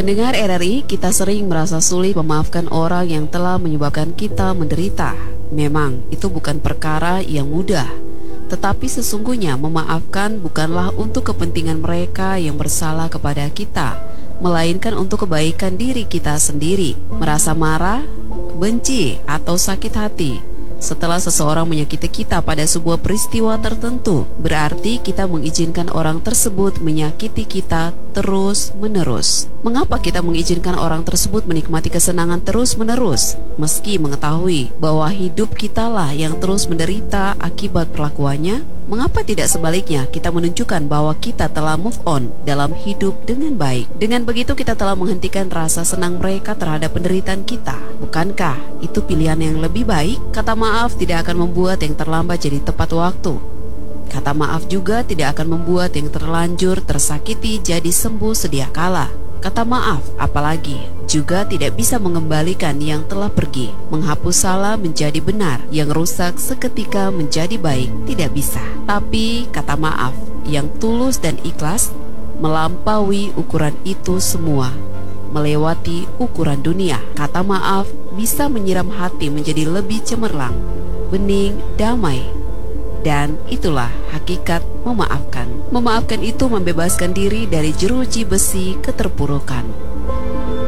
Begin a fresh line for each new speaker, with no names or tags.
Pendengar RRI, kita sering merasa sulit memaafkan orang yang telah menyebabkan kita menderita. Memang, itu bukan perkara yang mudah. Tetapi sesungguhnya memaafkan bukanlah untuk kepentingan mereka yang bersalah kepada kita, melainkan untuk kebaikan diri kita sendiri. Merasa marah, benci, atau sakit hati setelah seseorang menyakiti kita pada sebuah peristiwa tertentu, berarti kita mengizinkan orang tersebut menyakiti kita terus-menerus. Mengapa kita mengizinkan orang tersebut menikmati kesenangan terus-menerus, meski mengetahui bahwa hidup kitalah yang terus menderita akibat perlakuannya? Mengapa tidak sebaliknya kita menunjukkan bahwa kita telah move on dalam hidup dengan baik? Dengan begitu kita telah menghentikan rasa senang mereka terhadap penderitaan kita. Bukankah itu pilihan yang lebih baik? Kata maaf tidak akan membuat yang terlambat jadi tepat waktu. Kata maaf juga tidak akan membuat yang terlanjur tersakiti jadi sembuh sedia kala. Kata maaf, apalagi, juga tidak bisa mengembalikan yang telah pergi. Menghapus salah menjadi benar, yang rusak seketika menjadi baik, tidak bisa. Tapi kata maaf yang tulus dan ikhlas melampaui ukuran itu semua, melewati ukuran dunia. Kata maaf bisa menyiram hati menjadi lebih cemerlang, bening, damai. Dan itulah hakikat memaafkan. Memaafkan itu membebaskan diri dari jeruji besi keterpurukan.